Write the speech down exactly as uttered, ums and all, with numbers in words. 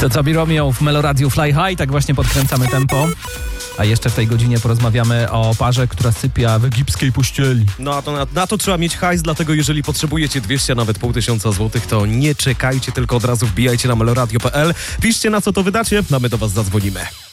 To co Romeo w Meloradiu Fly High, tak właśnie podkręcamy tempo. A jeszcze w tej godzinie porozmawiamy o parze, która sypia w egipskiej pościeli. No a to na, na to trzeba mieć hajs, dlatego jeżeli potrzebujecie dwieście, nawet pół tysiąca złotych, to nie czekajcie, tylko od razu wbijajcie na meloradio kropka p l. Piszcie, na co to wydacie, a my do was zadzwonimy.